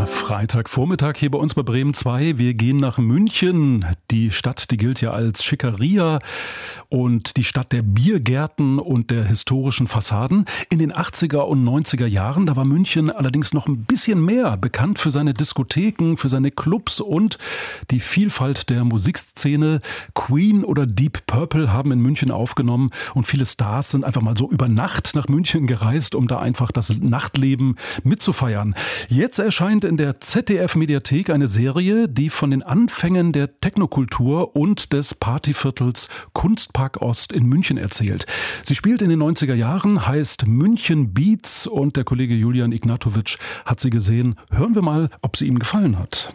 Freitagvormittag hier bei uns bei Bremen 2. Wir gehen nach München. Die Stadt, die gilt ja als Schickeria und die Stadt der Biergärten und der historischen Fassaden. In den 80er und 90er Jahren, da war München allerdings noch ein bisschen mehr bekannt für seine Diskotheken, für seine Clubs und die Vielfalt der Musikszene. Queen oder Deep Purple haben in München aufgenommen und viele Stars sind einfach mal so über Nacht nach München gereist, um da einfach das Nachtleben mitzufeiern. Jetzt erscheint in der ZDF-Mediathek eine Serie, die von den Anfängen der Technokultur und des Partyviertels Kunstpark Ost in München erzählt. Sie spielt in den 90er Jahren, heißt München Beats und der Kollege Julian Ignatovic hat sie gesehen. Hören wir mal, ob sie ihm gefallen hat.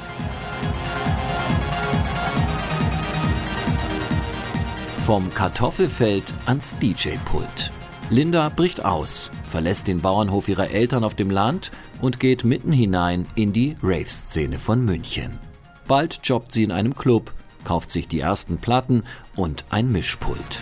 Vom Kartoffelfeld ans DJ-Pult. Linda bricht aus, verlässt den Bauernhof ihrer Eltern auf dem Land und geht mitten hinein in die Rave-Szene von München. Bald jobbt sie in einem Club, kauft sich die ersten Platten und ein Mischpult.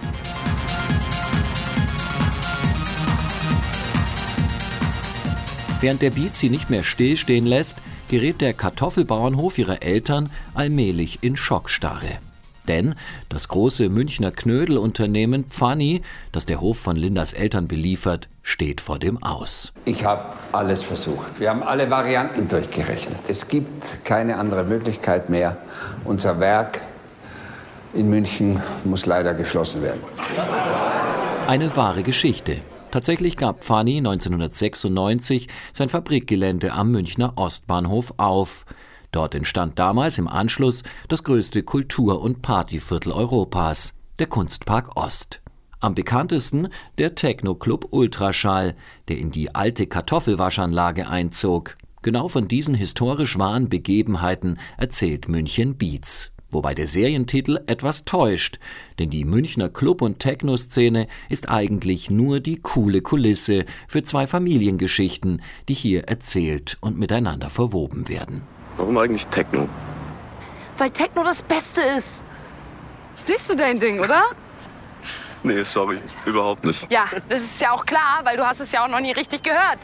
Während der Beat sie nicht mehr stillstehen lässt, gerät der Kartoffelbauernhof ihrer Eltern allmählich in Schockstarre. Denn das große Münchner Knödelunternehmen Pfanny, das der Hof von Lindas Eltern beliefert, steht vor dem Aus. Ich habe alles versucht. Wir haben alle Varianten durchgerechnet. Es gibt keine andere Möglichkeit mehr. Unser Werk in München muss leider geschlossen werden. Eine wahre Geschichte. Tatsächlich gab Pfanny 1996 sein Fabrikgelände am Münchner Ostbahnhof auf. Dort entstand damals im Anschluss das größte Kultur- und Partyviertel Europas, der Kunstpark Ost. Am bekanntesten der Techno-Club Ultraschall, der in die alte Kartoffelwaschanlage einzog. Genau von diesen historisch wahren Begebenheiten erzählt München Beats. Wobei der Serientitel etwas täuscht, denn die Münchner Club- und Techno-Szene ist eigentlich nur die coole Kulisse für zwei Familiengeschichten, die hier erzählt und miteinander verwoben werden. Warum eigentlich Techno? Weil Techno das Beste ist. Ist nicht so dein Ding, oder? Nee, sorry, überhaupt nicht. Ja, das ist ja auch klar, weil du hast es ja auch noch nie richtig gehört.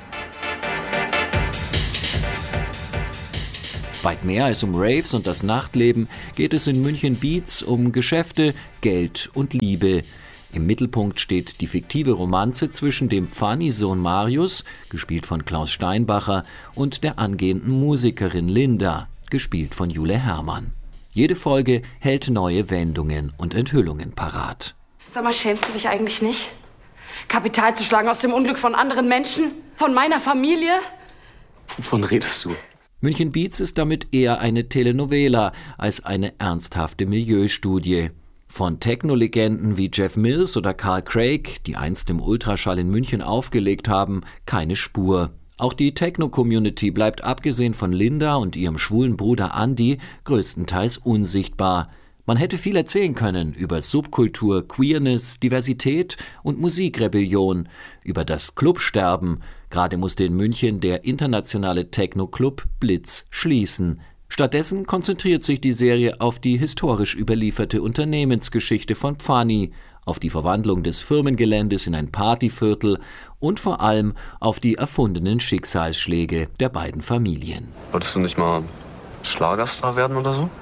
Weit mehr als um Raves und das Nachtleben geht es in München Beats um Geschäfte, Geld und Liebe. Im Mittelpunkt steht die fiktive Romanze zwischen dem Pfanny-Sohn Marius, gespielt von Klaus Steinbacher, und der angehenden Musikerin Linda, gespielt von Jule Hermann. Jede Folge hält neue Wendungen und Enthüllungen parat. Sag mal, schämst du dich eigentlich nicht? Kapital zu schlagen aus dem Unglück von anderen Menschen? Von meiner Familie? Wovon redest du? München Beats ist damit eher eine Telenovela als eine ernsthafte Milieustudie. Von Techno-Legenden wie Jeff Mills oder Carl Craig, die einst im Ultraschall in München aufgelegt haben, keine Spur. Auch die Techno-Community bleibt abgesehen von Linda und ihrem schwulen Bruder Andy größtenteils unsichtbar. Man hätte viel erzählen können über Subkultur, Queerness, Diversität und Musikrebellion, über das Clubsterben. Gerade musste in München der internationale Techno-Club Blitz schließen. Stattdessen konzentriert sich die Serie auf die historisch überlieferte Unternehmensgeschichte von Pfanny, auf die Verwandlung des Firmengeländes in ein Partyviertel und vor allem auf die erfundenen Schicksalsschläge der beiden Familien. Wolltest du nicht mal Schlagerstar werden oder so?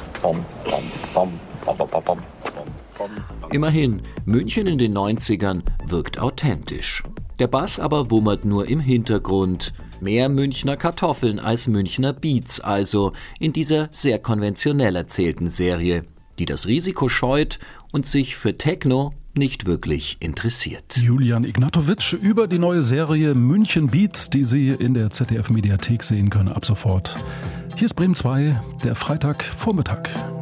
Immerhin, München in den 90ern wirkt authentisch. Der Bass aber wummert nur im Hintergrund. Mehr Münchner Kartoffeln als Münchner Beats also in dieser sehr konventionell erzählten Serie, die das Risiko scheut und sich für Techno nicht wirklich interessiert. Julian Ignatovic über die neue Serie München Beats, die Sie in der ZDF-Mediathek sehen können ab sofort. Hier ist Bremen 2, der Freitagvormittag.